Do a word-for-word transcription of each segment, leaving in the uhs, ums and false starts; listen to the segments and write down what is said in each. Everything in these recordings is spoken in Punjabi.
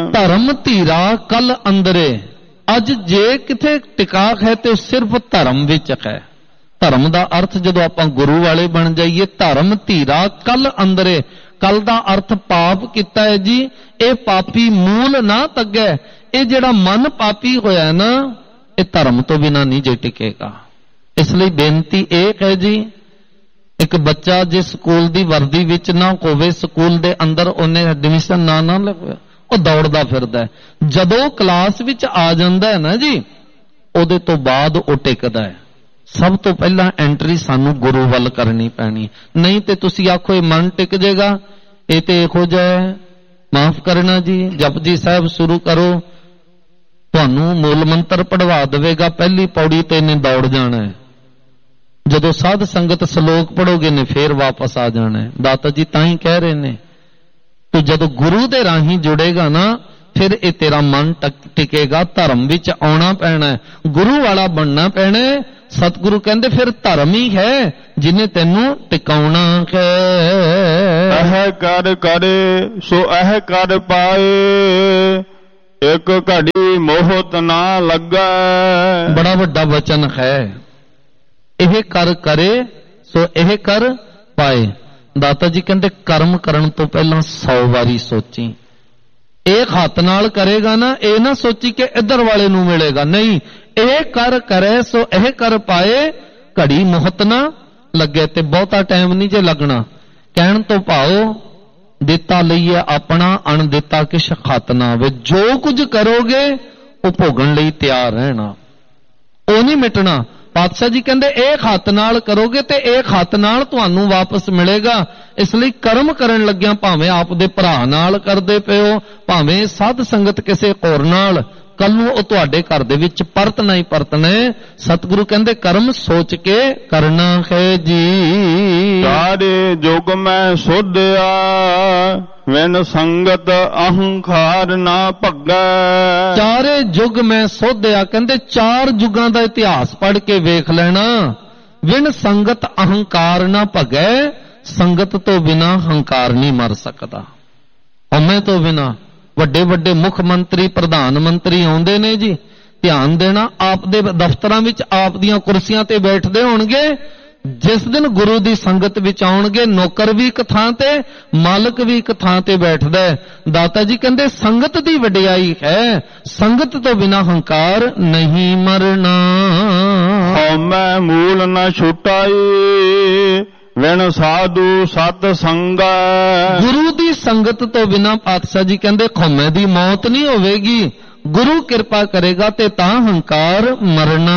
ਧਰਮ ਧੀਰਾ ਕਲ ਅੰਦਰੇ। ਅੱਜ ਜੇ ਕਿਥੇ ਟਿਕਾ ਹੈ ਤੇ ਸਿਰਫ ਧਰਮ ਵਿੱਚ ਹੈ। ਧਰਮ ਦਾ ਅਰਥ ਜਦੋਂ ਆਪਾਂ ਗੁਰੂ ਵਾਲੇ ਬਣ ਜਾਈਏ, ਧਰਮ ਧੀਰਾ ਕਲ ਅੰਦਰੇ। ਕਲ ਦਾ ਅਰਥ ਪਾਪ ਕੀਤਾ ਹੈ ਜੀ। ਇਹ ਪਾਪੀ ਮੂਲ ਨਾ ਤੱਗੈ। ਇਹ ਜਿਹੜਾ ਮਨ ਪਾਪੀ ਹੋਇਆ ਨਾ, ਇਹ ਧਰਮ ਤੋਂ ਬਿਨਾਂ ਨਹੀਂ ਜੇ ਟਿਕੇਗਾ। ਇਸ ਲਈ ਬੇਨਤੀ ਇਹ ਹੈ ਜੀ, ਇੱਕ ਬੱਚਾ ਜੇ ਸਕੂਲ ਦੀ ਵਰਦੀ ਵਿੱਚ ਨਾ ਹੋਵੇ, ਸਕੂਲ ਦੇ ਅੰਦਰ ਉਹਨੇ ਐਡਮਿਸ਼ਨ ਨਾ ਨਾ ਲਵੇ, ਉਹ ਦੌੜਦਾ ਫਿਰਦਾ। ਜਦੋਂ ਕਲਾਸ ਵਿੱਚ ਆ ਜਾਂਦਾ ਹੈ ਨਾ ਜੀ, ਉਹਦੇ ਤੋਂ ਬਾਅਦ ਉਹ ਟਿਕਦਾ ਹੈ। ਸਭ ਤੋਂ ਪਹਿਲਾਂ ਐਂਟਰੀ ਸਾਨੂੰ ਗੁਰੂ ਵੱਲ ਕਰਨੀ ਪੈਣੀ। ਨਹੀਂ ਤੇ ਤੁਸੀਂ ਆਖੋ ਇਹ ਮਨ ਟਿਕ ਜਾਏਗਾ, ਇਹ ਤੇ ਇਹੋ ਜਿਹਾ ਹੈ, ਮਾਫ ਕਰਨਾ ਜੀ, ਜਪਜੀ ਸਾਹਿਬ ਸ਼ੁਰੂ ਕਰੋ, ਤੁਹਾਨੂੰ ਮੂਲ ਮੰਤਰ ਪੜਵਾ ਦੇਵੇਗਾ, ਪਹਿਲੀ ਪੌੜੀ ਤੇ ਇਹਨੇ ਦੌੜ ਜਾਣਾ ਹੈ। ਜਦੋਂ ਸਾਧ ਸੰਗਤ ਸ਼ਲੋਕ ਪੜੋਗੇ ਨੇ ਫੇਰ ਵਾਪਸ ਆ ਜਾਣਾ ਹੈ। ਦਾਤਾ ਜੀ ਤਾਂ ਹੀ ਕਹਿ ਰਹੇ ਨੇ, ਤੂੰ ਜਦੋਂ ਗੁਰੂ ਦੇ ਰਾਹੀਂ ਜੁੜੇਗਾ ਨਾ, ਫਿਰ ਇਹ ਤੇਰਾ ਮਨ ਟਿਕੇਗਾ। ਧਰਮ ਵਿੱਚ ਆਉਣਾ ਪੈਣਾ, ਗੁਰੂ ਵਾਲਾ ਬਣਨਾ ਪੈਣਾ। ਸਤਿਗੁਰੂ ਕਹਿੰਦੇ ਫਿਰ ਧਰਮ ਹੀ ਹੈ ਜਿਹਨੇ ਤੈਨੂੰ ਟਿਕਾਉਣਾ ਹੈ। ਇਹ ਕਰ ਕਰੇ ਸੋ ਇਹ ਕਰ ਪਾਏ, ਇੱਕ ਘੜੀ ਮੋਹਤ ਨਾ ਲੱਗੈ। ਬੜਾ ਵੱਡਾ ਵਚਨ ਹੈ। ਇਹ ਕਰ ਕਰੇ ਸੋ ਇਹ ਕਰ ਪਾਏ। ਦਾਤਾ ਜੀ ਕਹਿੰਦੇ ਕਰਮ ਕਰਨ ਤੋਂ ਪਹਿਲਾਂ ਸੌ ਵਾਰੀ ਸੋਚੀ। ਇਹ ਹੱਥ ਨਾਲ ਕਰੇਗਾ ਨਾ, ਇਹ ਨਾ ਸੋਚੀ ਕਿ ਇੱਧਰ ਵਾਲੇ ਨੂੰ ਮਿਲੇਗਾ। ਨਹੀਂ, ਇਹ ਕਰ ਕਰੇ ਸੋ ਇਹ ਕਰ ਪਾਏ, ਘੜੀ ਮੁਹਤ ਨਾ ਲੱਗੇ। ਤੇ ਬਹੁਤਾ ਟਾਈਮ ਨਹੀਂ ਜੇ ਲੱਗਣਾ। ਕਹਿਣ ਤੋਂ ਭਾਵ ਦਿੱਤਾ ਲਈਏ ਆਪਣਾ, ਅਣ ਦਿੱਤਾ ਕਿਛ ਖਤ ਨਾ ਹੋਵੇ। ਜੋ ਕੁਝ ਕਰੋਗੇ ਉਹ ਭੋਗਣ ਲਈ ਤਿਆਰ ਰਹਿਣਾ, ਉਹ ਨਹੀਂ ਮਿਟਣਾ। ਪਾਤਸ਼ਾਹ ਜੀ ਕਹਿੰਦੇ ਇਹ ਹੱਥ ਨਾਲ ਕਰੋਗੇ ਤੇ ਇਹ ਹੱਥ ਨਾਲ ਤੁਹਾਨੂੰ ਵਾਪਸ ਮਿਲੇਗਾ। ਇਸ ਲਈ ਕਰਮ ਕਰਨ ਲੱਗਿਆਂ ਭਾਵੇਂ ਆਪ ਦੇ ਭਰਾ ਨਾਲ ਕਰਦੇ ਪਿਓ, ਭਾਵੇਂ ਸਾਧ ਸੰਗਤ ਕਿਸੇ ਹੋਰ ਨਾਲ, ਕੱਲ ਨੂੰ ਉਹ ਤੁਹਾਡੇ ਘਰ ਦੇ ਵਿੱਚ ਪਰਤਣਾ ਹੀ ਪਰਤਣਾ। ਸਤਿਗੁਰੂ ਕਹਿੰਦੇ ਕਰਮ ਸੋਚ ਕੇ ਕਰਨਾ ਹੈ ਜੀ। ਚਾਰੇ ਜੁਗ ਮੈਂ ਸੋਧਿਆ, ਵਿਨ ਸੰਗਤ ਅਹੰਕਾਰ ਨਾ ਭੱਗੈ। ਚਾਰੇ ਯੁੱਗ ਮੈਂ ਸੋਧਿਆ, ਕਹਿੰਦੇ ਚਾਰ ਯੁੱਗਾਂ ਦਾ ਇਤਿਹਾਸ ਪੜ੍ਹ ਕੇ ਵੇਖ ਲੈਣਾ। ਵਿਨ ਸੰਗਤ ਅਹੰਕਾਰ ਨਾ ਭੱਗੈ। ਸੰਗਤ ਤੋਂ ਬਿਨਾਂ ਹੰਕਾਰ ਨਹੀਂ ਮਰ ਸਕਦਾ। ਹਉਮੈ ਤੋਂ ਬਿਨਾਂ ਵੱਡੇ ਵੱਡੇ ਮੁੱਖ ਮੰਤਰੀ, ਪ੍ਰਧਾਨ ਮੰਤਰੀ ਆਉਂਦੇ ਨੇ ਜੀ, ਧਿਆਨ ਦੇਣਾ, ਆਪ ਦੇ ਦਫ਼ਤਰਾਂ ਵਿੱਚ ਆਪ ਦੀਆਂ ਕੁਰਸੀਆਂ ਤੇ ਬੈਠਦੇ ਹੋਣਗੇ। ਜਿਸ ਦਿਨ ਗੁਰੂ ਦੀ ਸੰਗਤ ਵਿੱਚ ਆਉਣਗੇ, ਨੌਕਰ ਵੀ ਇੱਕ ਥਾਂ ਤੇ, ਮਾਲਕ ਵੀ ਇੱਕ ਥਾਂ ਤੇ ਬੈਠਦਾ ਹੈ। ਦਾਤਾ ਜੀ ਕਹਿੰਦੇ ਸੰਗਤ ਦੀ ਵਡਿਆਈ ਹੈ, ਸੰਗਤ ਤੋਂ ਬਿਨਾਂ ਹੰਕਾਰ ਨਹੀਂ ਮਰਨਾ। ਹਉਮੈ ਮੂਲ ਨਾ ਛੁਟਾਈ, ਵਿਣ ਸਾਧੂ ਸਤ ਸੰਗਾ। ਗੁਰੂ ਦੀ ਸੰਗਤ ਤੋਂ ਬਿਨਾਂ ਪਾਤਸ਼ਾਹ ਜੀ ਕਹਿੰਦੇ ਹਉਮੈ ਦੀ ਮੌਤ ਨਹੀਂ ਹੋਵੇਗੀ। ਗੁਰੂ ਕਿਰਪਾ ਕਰੇਗਾ ਤੇ ਤਾਂ ਹੰਕਾਰ ਮਰਨਾ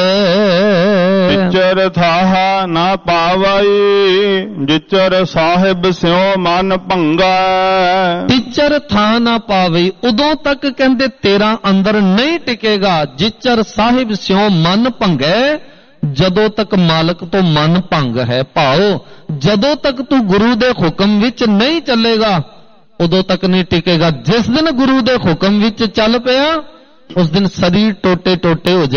ਹੈ। ਜਿਚਰ ਥਾਹਾ ਨਾ ਪਾਵਾਈ, ਜਿਚਰ ਸਾਹਿਬ ਸਿਉ ਮਨ ਭੰਗਾ। ਜਿਚਰ ਥਾ ਨਾ ਪਾਵੇ, ਉਦੋਂ ਤੱਕ ਕਹਿੰਦੇ ਤੇਰਾ ਅੰਦਰ ਨਹੀਂ ਟਿਕੇਗਾ। ਜਿਚਰ ਸਾਹਿਬ ਸਿਉ ਮਨ ਭੰਗੈ, ਜਦੋਂ ਤੱਕ ਮਾਲਕ ਤੋਂ ਮਨ ਭੰਗ ਹੈ। ਭਾਉ ਜਦੋਂ ਤੱਕ ਤੂੰ ਗੁਰੂ ਦੇ ਹੁਕਮ ਵਿੱਚ ਨਹੀਂ ਚੱਲੇਗਾ, ਉਦੋਂ ਤੱਕ ਨਹੀਂ ਟਿਕੇਗਾ। ਜਿਸ ਦਿਨ ਗੁਰੂ ਦੇ ਹੁਕਮ ਵਿੱਚ ਚੱਲ ਪਿਆ, ਉਸ ਦਿਨ ਸਰੀਰ ਟੋਟੇ ਟੋਟੇ ਹੋ ਜਾਏ।